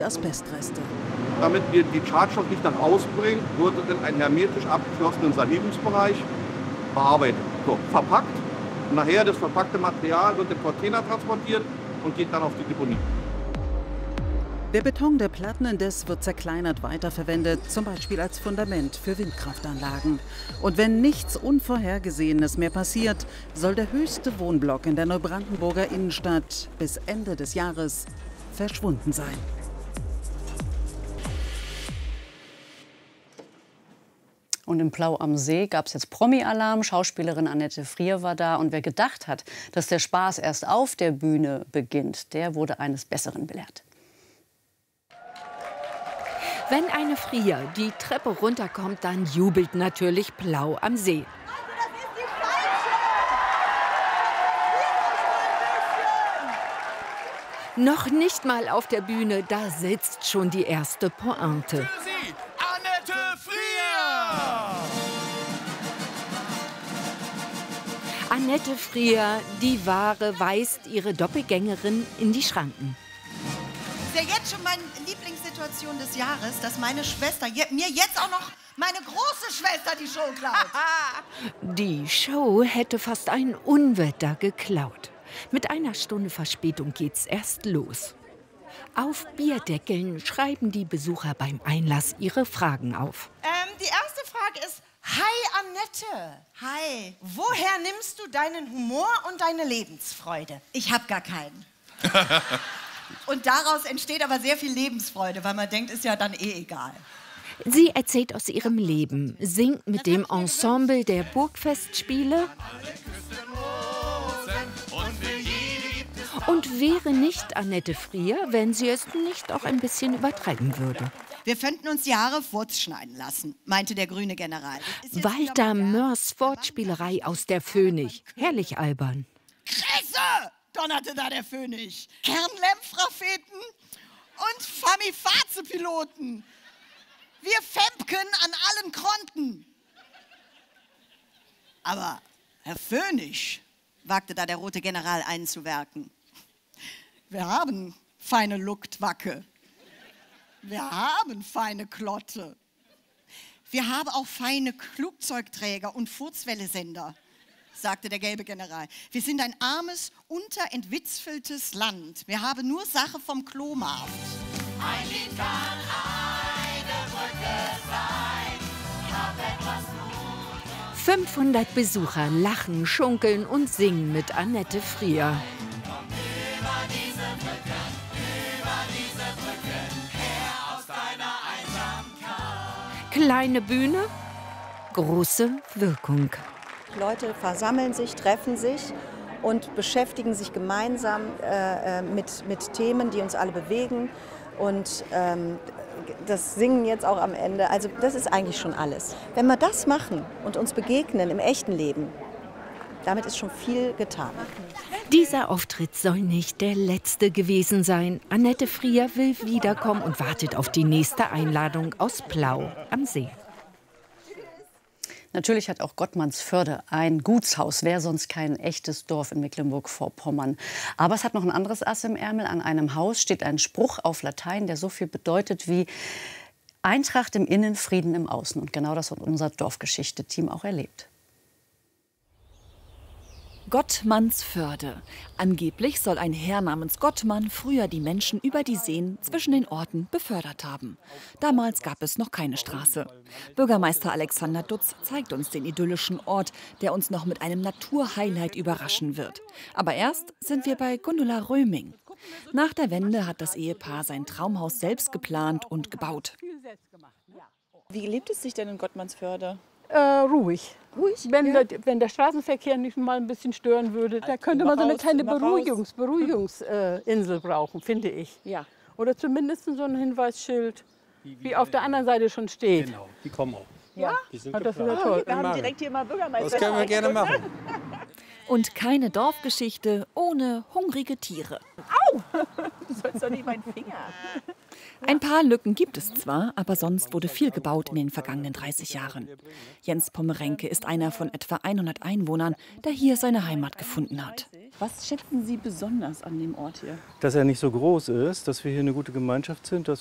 Asbestreste. Damit wir die Schadstoffe nicht dann ausbringen, wurde in einen hermetisch abgeschlossenen Sanierungsbereich bearbeitet. So, verpackt. Und nachher das verpackte Material wird in Container transportiert und geht dann auf die Deponie. Der Beton der Platten indes wird zerkleinert weiterverwendet, zum Beispiel als Fundament für Windkraftanlagen. Und wenn nichts Unvorhergesehenes mehr passiert, soll der höchste Wohnblock in der Neubrandenburger Innenstadt bis Ende des Jahres verschwunden sein. Und in Plau am See gab es jetzt Promi-Alarm. Schauspielerin Annette Frier war da. Und wer gedacht hat, dass der Spaß erst auf der Bühne beginnt, der wurde eines Besseren belehrt. Wenn eine Frier die Treppe runterkommt, dann jubelt natürlich Plau am See. Noch nicht mal auf der Bühne, da sitzt schon die erste Pointe. Für Sie, Annette Frier! Annette Frier, die Wahre, weist ihre Doppelgängerin in die Schranken. Das ist ja jetzt schon meine Lieblingssituation des Jahres, dass meine Schwester mir jetzt auch noch meine große Schwester die Show klaut. Die Show hätte fast ein Unwetter geklaut. Mit einer Stunde Verspätung geht's erst los. Auf Bierdeckeln schreiben die Besucher beim Einlass ihre Fragen auf. Die erste Frage ist: Hi Annette. Hi. Woher nimmst du deinen Humor und deine Lebensfreude? Ich habe gar keinen. Und daraus entsteht aber sehr viel Lebensfreude, weil man denkt, ist ja dann eh egal. Sie erzählt aus ihrem Leben, singt mit dem Ensemble der Burgfestspiele und wäre nicht Annette Frier, wenn sie es nicht auch ein bisschen übertreiben würde. Wir könnten uns die Haare fortschneiden lassen, meinte der grüne General. Walter Mörs Wortspielerei aus der Phoenix. Herrlich albern. Kresse! Donnerte da der Phoenix. Kernlämpfraffeten und Famifaze-Piloten. Wir Fempken an allen Fronten. Aber Herr Phoenix, wagte da der rote General einzuwerken. Wir haben feine Luktwacke. Wir haben feine Klotte. Wir haben auch feine Flugzeugträger und Furzwellesender, sagte der gelbe General. Wir sind ein armes, unterentwitzfeltes Land. Wir haben nur Sache vom Klomarkt. Ein Lied kann eine Brücke sein. Ich hab etwas Gutes. 500 Besucher lachen, schunkeln und singen mit Annette Frier. Über diese Brücke, her aus deiner Einsamkeit. Kleine Bühne, große Wirkung. Leute versammeln sich, treffen sich und beschäftigen sich gemeinsam mit Themen, die uns alle bewegen. Und das Singen jetzt auch am Ende, also das ist eigentlich schon alles. Wenn wir das machen und uns begegnen im echten Leben, damit ist schon viel getan. Dieser Auftritt soll nicht der letzte gewesen sein. Annette Frier will wiederkommen und wartet auf die nächste Einladung aus Plau am See. Natürlich hat auch Gottmannsförde ein Gutshaus, wäre sonst kein echtes Dorf in Mecklenburg-Vorpommern. Aber es hat noch ein anderes Ass im Ärmel. An einem Haus steht ein Spruch auf Latein, der so viel bedeutet wie Eintracht im Innen, Frieden im Außen. Und genau das hat unser Dorfgeschichte-Team auch erlebt. Gottmannsförde. Angeblich soll ein Herr namens Gottmann früher die Menschen über die Seen zwischen den Orten befördert haben. Damals gab es noch keine Straße. Bürgermeister Alexander Dutz zeigt uns den idyllischen Ort, der uns noch mit einem Naturhighlight überraschen wird. Aber erst sind wir bei Gundula Röming. Nach der Wende hat das Ehepaar sein Traumhaus selbst geplant und gebaut. Wie lebt es sich denn in Gottmannsförde? Ruhig. Wenn der Straßenverkehr nicht mal ein bisschen stören würde, da könnte man so eine kleine Beruhigungsinsel brauchen, finde ich. Ja. Oder zumindest so ein Hinweisschild, wie auf der anderen Seite schon steht. Genau, die kommen auch. Ja. Die sind Das ist ja toll. Wir haben direkt hier mal Bürgermeister. Das können wir gerne machen. Und keine Dorfgeschichte ohne hungrige Tiere. Au! sollst doch nicht meinen Finger. Ein paar Lücken gibt es zwar, aber sonst wurde viel gebaut in den vergangenen 30 Jahren. Jens Pommerenke ist einer von etwa 100 Einwohnern, der hier seine Heimat gefunden hat. Was schätzen Sie besonders an dem Ort hier? Dass er nicht so groß ist, dass wir hier eine gute Gemeinschaft sind, dass